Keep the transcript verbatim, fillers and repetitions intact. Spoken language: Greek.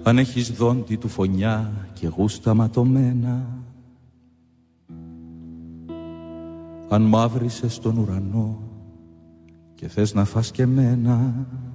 αν έχεις δόντι του φωνιά και γούστα ματωμένα, αν μαύρισες τον ουρανό και θες να φας και μένα,